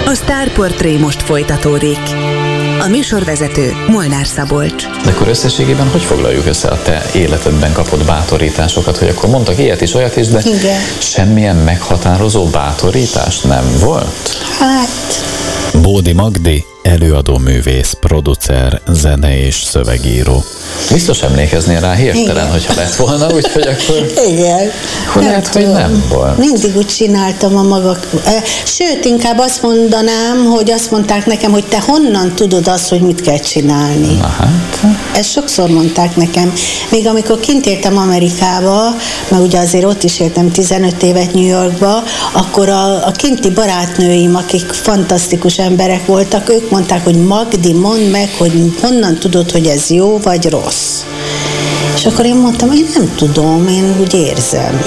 A Sztárportré most folytatódik. A műsorvezető Molnár Szabolcs. De akkor összességében hogy foglaljuk össze a te életedben kapott bátorításokat, hogy akkor mondtak ilyet is, olyat is, de igen, semmilyen meghatározó bátorítás nem volt? Hát... Bódi Magdi, előadóművész, producer, zene és szövegíró. Biztos emlékeznél rá hirtelen, Igen. hogyha lett volna, úgyhogy akkor... Igen. Akkor lehet, hogy nem volt. Mindig úgy csináltam a maga... Sőt, inkább azt mondanám, hogy azt mondták nekem, hogy te honnan tudod azt, hogy mit kell csinálni. Na hát... Ezt sokszor mondták nekem. Még amikor kint éltem Amerikába, mert ugye azért ott is éltem 15 évet New Yorkba, akkor a kinti barátnőim, akik fantasztikus emberek voltak, ők mondták, hogy Magdi, mondd meg, hogy honnan tudod, hogy ez jó vagy rossz. És akkor én mondtam, én nem tudom, én úgy érzem.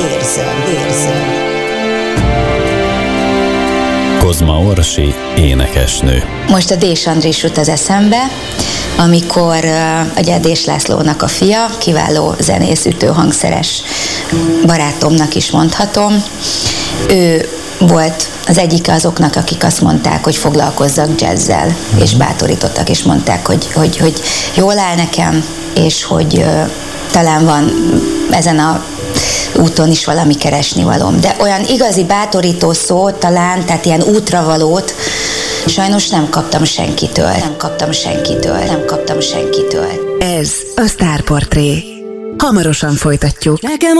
Kozma Orsi, énekesnő. Most a Dés Andris jut az eszembe, amikor ugye Dés Lászlónak a fia, kiváló zenész, ütőhangszeres barátomnak is mondhatom. Ő volt az egyik azoknak, akik azt mondták, hogy foglalkozzak jazzzel, és bátorítottak, és mondták, hogy jól áll nekem, és hogy talán van ezen a úton is valami keresnivalóm. De olyan igazi bátorító szót talán, tehát ilyen útravalót sajnos nem kaptam senkitől. Ez a Sztárportré. Hamarosan folytatjuk. Nekem